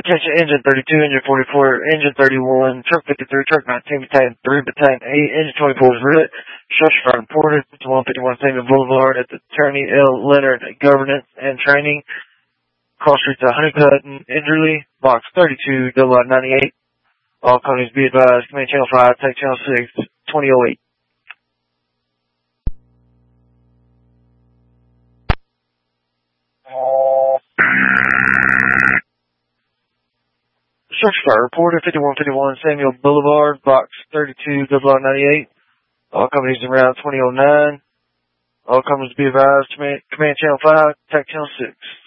Attention, Engine 32, Engine 44, Engine 31, Truck 53, Truck 19, Battalion 3, Battalion 8, Engine 24 is lit. Structure fire reported, 5151 Samuel Boulevard at the Attorney L. Leonard Governance and Training. Cross streets of Honeycutt and Enderley, Box 32, 98. All companies be advised, Command Channel 5, take Channel 6, 2008. Structure fire reported, 5151 Samuel Boulevard, Box 32, 98. All companies around 2009. All companies be advised, Command Channel 5, take Channel 6.